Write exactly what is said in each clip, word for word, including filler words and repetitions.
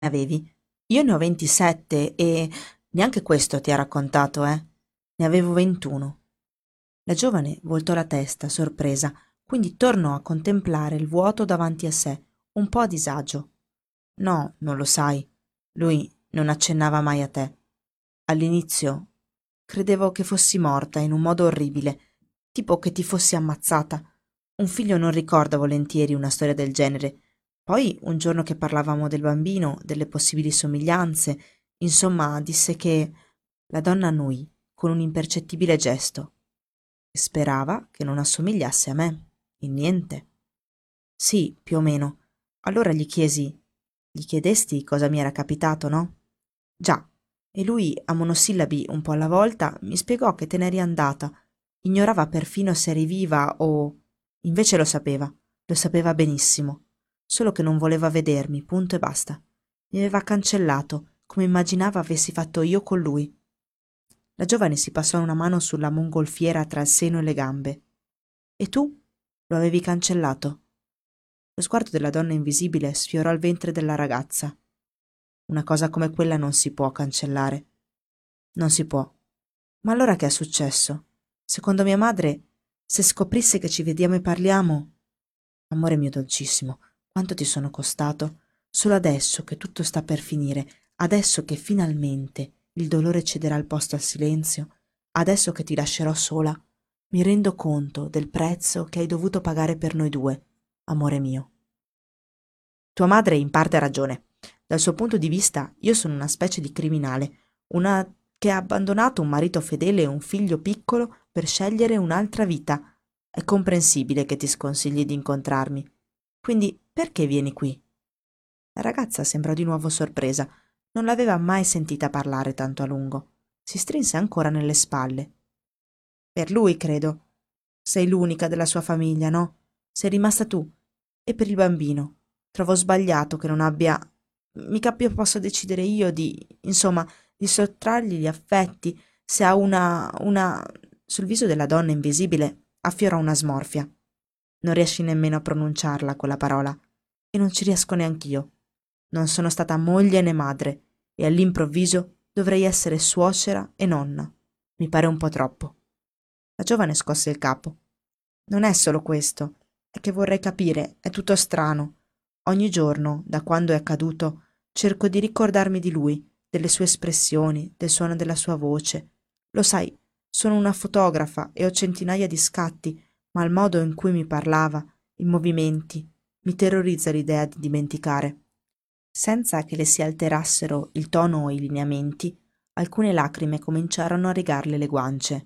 Avevi? Io ne ho ventisette e neanche questo ti ha raccontato, eh? Ne avevo ventuno. La giovane voltò la testa, sorpresa, quindi tornò a contemplare il vuoto davanti a sé, un po' a disagio. No, non lo sai. Lui non accennava mai a te. All'inizio credevo che fossi morta in un modo orribile, tipo che ti fossi ammazzata. Un figlio non ricorda volentieri una storia del genere. Poi, un giorno che parlavamo del bambino, delle possibili somiglianze, insomma, disse che la donna annui con un impercettibile gesto e sperava che non assomigliasse a me, in niente. Sì, più o meno. Allora gli chiesi, gli chiedesti cosa mi era capitato, no? Già, e lui, a monosillabi un po' alla volta, mi spiegò che te n'eri andata. Ignorava perfino se eri viva o... Invece lo sapeva, lo sapeva benissimo, solo che non voleva vedermi, punto e basta. Mi aveva cancellato, come immaginava avessi fatto io con lui. La giovane si passò una mano sulla mongolfiera tra il seno e le gambe. E tu? Lo avevi cancellato? Lo sguardo della donna invisibile sfiorò il ventre della ragazza. Una cosa come quella non si può cancellare. Non si può. Ma allora che è successo? Secondo mia madre, se scoprisse che ci vediamo e parliamo... Amore mio dolcissimo, quanto ti sono costato? Solo adesso che tutto sta per finire, adesso che finalmente il dolore cederà il posto al silenzio, adesso che ti lascerò sola, mi rendo conto del prezzo che hai dovuto pagare per noi due, amore mio. Tua madre in parte ha ragione. Dal suo punto di vista io sono una specie di criminale, una che ha abbandonato un marito fedele e un figlio piccolo per scegliere un'altra vita. È comprensibile che ti sconsigli di incontrarmi. Quindi perché vieni qui? La ragazza sembrò di nuovo sorpresa. Non l'aveva mai sentita parlare tanto a lungo. Si strinse ancora nelle spalle. Per lui, credo. Sei l'unica della sua famiglia, no? Sei rimasta tu. E per il bambino. Trovo sbagliato che non abbia... Mica più posso decidere io di... Insomma, di sottrargli gli affetti se ha una... una... Sul viso della donna invisibile affiorò una smorfia. Non riesci nemmeno a pronunciarla quella parola. E non ci riesco neanch'io. Non sono stata moglie né madre, e all'improvviso dovrei essere suocera e nonna. Mi pare un po' troppo. La giovane scosse il capo. Non è solo questo, è che vorrei capire, è tutto strano. Ogni giorno, da quando è accaduto, cerco di ricordarmi di lui, delle sue espressioni, del suono della sua voce. Lo sai, sono una fotografa e ho centinaia di scatti, ma il modo in cui mi parlava, i movimenti, mi terrorizza l'idea di dimenticare. Senza che le si alterassero il tono o i lineamenti, alcune lacrime cominciarono a rigarle le guance.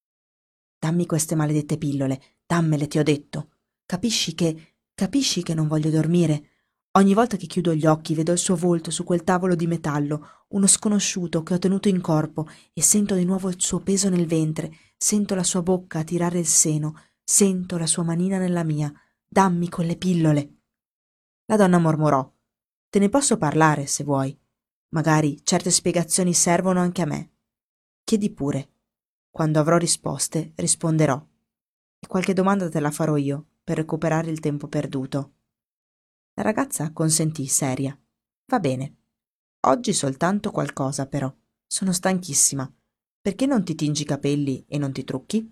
Dammi queste maledette pillole, dammele, ti ho detto. Capisci che... capisci che non voglio dormire? Ogni volta che chiudo gli occhi vedo il suo volto su quel tavolo di metallo, uno sconosciuto che ho tenuto in corpo, e sento di nuovo il suo peso nel ventre, sento la sua bocca tirare il seno, sento la sua manina nella mia. Dammi quelle pillole. La donna mormorò. Te ne posso parlare, se vuoi. Magari certe spiegazioni servono anche a me. Chiedi pure. Quando avrò risposte, risponderò. E qualche domanda te la farò io, per recuperare il tempo perduto. La ragazza consentì, seria. Va bene. Oggi soltanto qualcosa, però. Sono stanchissima. Perché non ti tingi i capelli e non ti trucchi?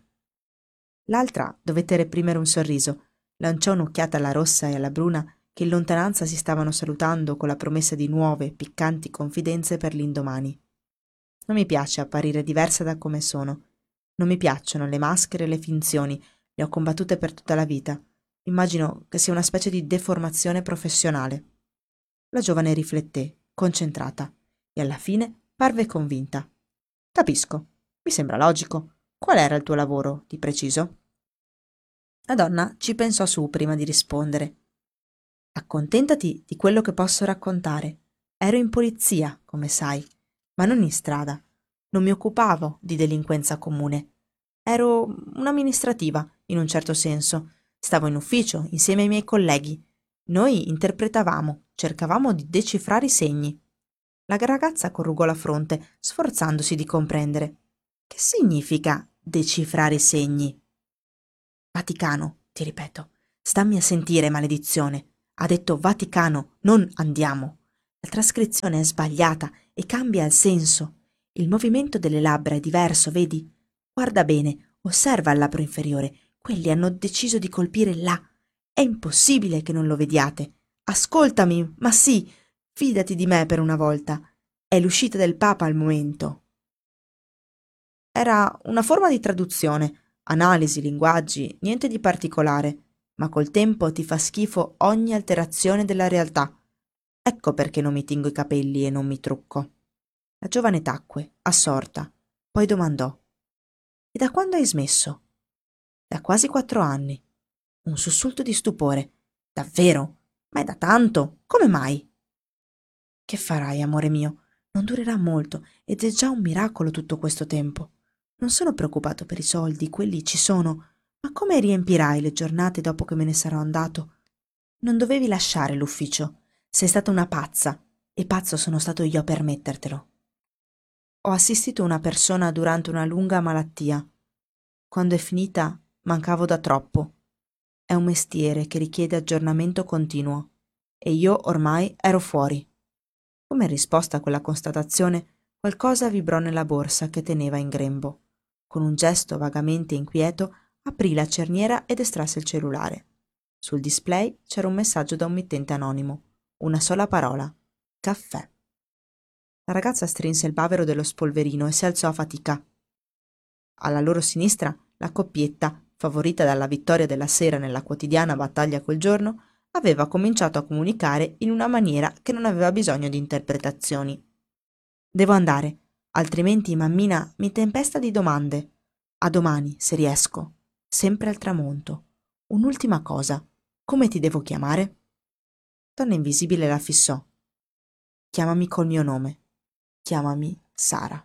L'altra dovette reprimere un sorriso, lanciò un'occhiata alla rossa e alla bruna che in lontananza si stavano salutando con la promessa di nuove, piccanti confidenze per l'indomani. Non mi piace apparire diversa da come sono. Non mi piacciono le maschere e le finzioni, le ho combattute per tutta la vita. Immagino che sia una specie di deformazione professionale. La giovane rifletté, concentrata, e alla fine parve convinta. Capisco. Mi sembra logico. Qual era il tuo lavoro, di preciso? La donna ci pensò su prima di rispondere. Accontentati di quello che posso raccontare. Ero in polizia, come sai, ma non in strada. Non mi occupavo di delinquenza comune. Ero un'amministrativa, in un certo senso. Stavo in ufficio insieme ai miei colleghi. Noi interpretavamo, cercavamo di decifrare i segni. La ragazza corrugò la fronte, sforzandosi di comprendere. Che significa decifrare i segni? Vaticano, ti ripeto. Stammi a sentire, maledizione. Ha detto Vaticano, non andiamo. La trascrizione è sbagliata e cambia il senso. Il movimento delle labbra è diverso, vedi? Guarda bene, osserva il labbro inferiore. Quelli hanno deciso di colpire là. È impossibile che non lo vediate. Ascoltami, ma sì, fidati di me per una volta. È l'uscita del Papa al momento. Era una forma di traduzione, analisi, linguaggi, niente di particolare, ma col tempo ti fa schifo ogni alterazione della realtà. Ecco perché non mi tingo i capelli e non mi trucco. La giovane tacque, assorta, poi domandò: E da quando hai smesso? Da quasi quattro anni. Un sussulto di stupore. Davvero? Ma è da tanto? Come mai? Che farai, amore mio? Non durerà molto ed è già un miracolo tutto questo tempo. Non sono preoccupato per i soldi, quelli ci sono, ma come riempirai le giornate dopo che me ne sarò andato? Non dovevi lasciare l'ufficio. Sei stata una pazza, e pazzo sono stato io a permettertelo. Ho assistito una persona durante una lunga malattia. Quando è finita, mancavo da troppo. È un mestiere che richiede aggiornamento continuo, e io ormai ero fuori. Come risposta a quella constatazione, qualcosa vibrò nella borsa che teneva in grembo. Con un gesto vagamente inquieto, aprì la cerniera ed estrasse il cellulare. Sul display c'era un messaggio da un mittente anonimo. Una sola parola: caffè. La ragazza strinse il bavero dello spolverino e si alzò a fatica. Alla loro sinistra, la coppietta, favorita dalla vittoria della sera nella quotidiana battaglia quel giorno, aveva cominciato a comunicare in una maniera che non aveva bisogno di interpretazioni. Devo andare, altrimenti mammina mi tempesta di domande. A domani, se riesco. Sempre al tramonto. Un'ultima cosa. Come ti devo chiamare? Donna Invisibile la fissò. Chiamami col mio nome. Chiamami Sara.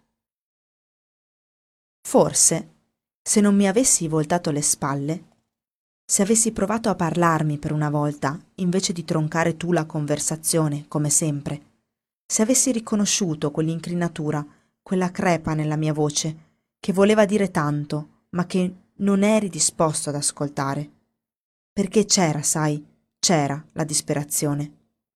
Forse, se non mi avessi voltato le spalle, se avessi provato a parlarmi per una volta, invece di troncare tu la conversazione, come sempre, se avessi riconosciuto quell'incrinatura, quella crepa nella mia voce, che voleva dire tanto, ma che non eri disposto ad ascoltare. Perché c'era, sai, c'era la disperazione.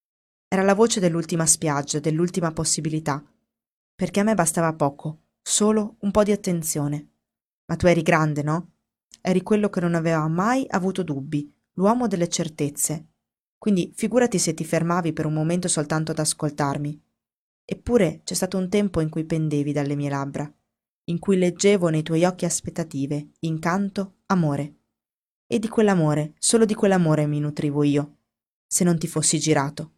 Era la voce dell'ultima spiaggia, dell'ultima possibilità. Perché a me bastava poco, solo un po' di attenzione. Ma tu eri grande, no? Eri quello che non aveva mai avuto dubbi, l'uomo delle certezze. Quindi figurati se ti fermavi per un momento soltanto ad ascoltarmi. Eppure c'è stato un tempo in cui pendevi dalle mie labbra, in cui leggevo nei tuoi occhi aspettative, incanto, amore. E di quell'amore, solo di quell'amore mi nutrivo io, se non ti fossi girato.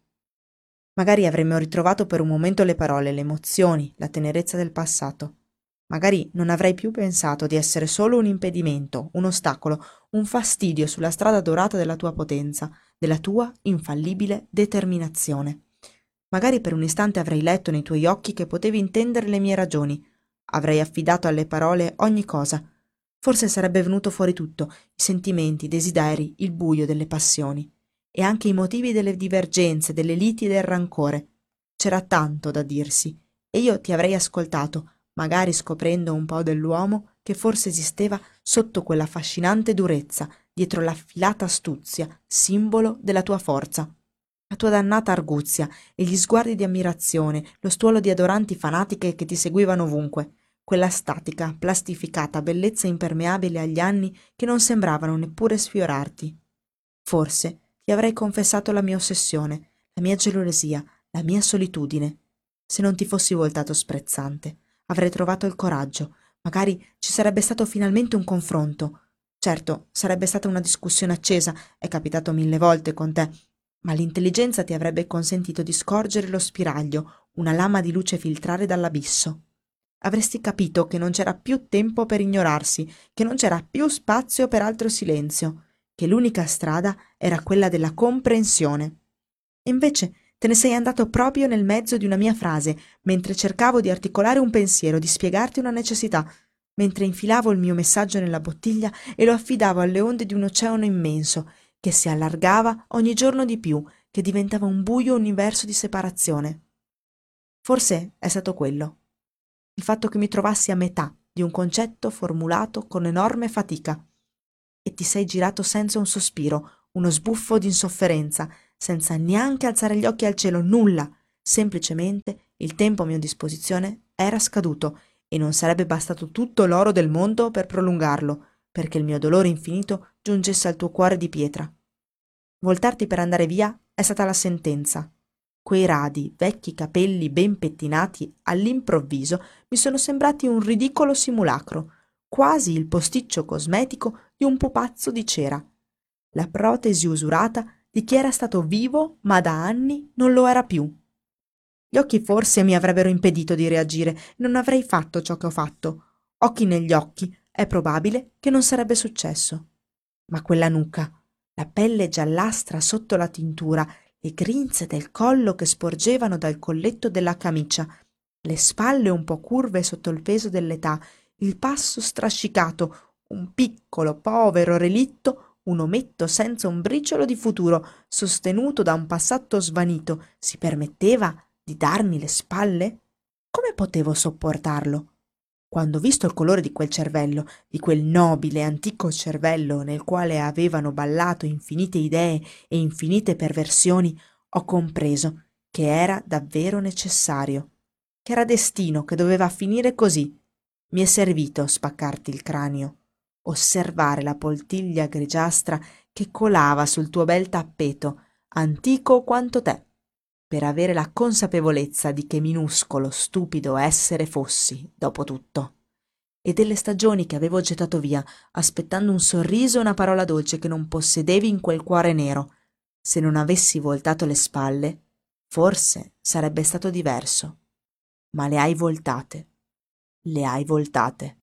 Magari avremmo ritrovato per un momento le parole, le emozioni, la tenerezza del passato. Magari non avrei più pensato di essere solo un impedimento, un ostacolo, un fastidio sulla strada dorata della tua potenza, della tua infallibile determinazione. Magari per un istante avrei letto nei tuoi occhi che potevi intendere le mie ragioni. Avrei affidato alle parole ogni cosa. Forse sarebbe venuto fuori tutto, i sentimenti, i desideri, il buio delle passioni. E anche i motivi delle divergenze, delle liti e del rancore. C'era tanto da dirsi, e io ti avrei ascoltato, magari scoprendo un po' dell'uomo che forse esisteva sotto quella affascinante durezza, dietro l'affilata astuzia, simbolo della tua forza. La tua dannata arguzia e gli sguardi di ammirazione, lo stuolo di adoranti fanatiche che ti seguivano ovunque, quella statica, plastificata bellezza impermeabile agli anni che non sembravano neppure sfiorarti. Forse ti avrei confessato la mia ossessione, la mia gelosia, la mia solitudine. Se non ti fossi voltato sprezzante, avrei trovato il coraggio. Magari ci sarebbe stato finalmente un confronto. Certo, sarebbe stata una discussione accesa, è capitato mille volte con te, ma l'intelligenza ti avrebbe consentito di scorgere lo spiraglio, una lama di luce filtrare dall'abisso. Avresti capito che non c'era più tempo per ignorarsi, che non c'era più spazio per altro silenzio, che l'unica strada era quella della comprensione. E invece te ne sei andato proprio nel mezzo di una mia frase, mentre cercavo di articolare un pensiero, di spiegarti una necessità, mentre infilavo il mio messaggio nella bottiglia e lo affidavo alle onde di un oceano immenso, che si allargava ogni giorno di più, che diventava un buio universo di separazione. Forse è stato quello. Il fatto che mi trovassi a metà di un concetto formulato con enorme fatica. E ti sei girato senza un sospiro, uno sbuffo d'insofferenza, senza neanche alzare gli occhi al cielo, nulla, Semplicemente il tempo a mia disposizione era scaduto e non sarebbe bastato tutto l'oro del mondo per prolungarlo, perché il mio dolore infinito giungesse al tuo cuore di pietra. Voltarti per andare via è stata la sentenza. Quei radi, vecchi capelli ben pettinati all'improvviso mi sono sembrati un ridicolo simulacro, quasi il posticcio cosmetico di un pupazzo di cera, la protesi usurata di chi era stato vivo ma da anni non lo era più. Gli occhi forse mi avrebbero impedito di reagire, non avrei fatto ciò che ho fatto. Occhi negli occhi, è probabile che non sarebbe successo. Ma quella nuca, la pelle giallastra sotto la tintura, le grinze del collo che sporgevano dal colletto della camicia, le spalle un po' curve sotto il peso dell'età, il passo strascicato, un piccolo, povero relitto, un ometto senza un briciolo di futuro, sostenuto da un passato svanito, si permetteva di darmi le spalle? Come potevo sopportarlo? Quando ho visto il colore di quel cervello, di quel nobile antico cervello nel quale avevano ballato infinite idee e infinite perversioni, ho compreso che era davvero necessario, che era destino, che doveva finire così. Mi è servito spaccarti il cranio, osservare la poltiglia grigiastra che colava sul tuo bel tappeto, antico quanto te, per avere la consapevolezza di che minuscolo, stupido essere fossi, dopo tutto, e delle stagioni che avevo gettato via, aspettando un sorriso e una parola dolce che non possedevi in quel cuore nero. Se non avessi voltato le spalle, forse sarebbe stato diverso. Ma le hai voltate, le hai voltate.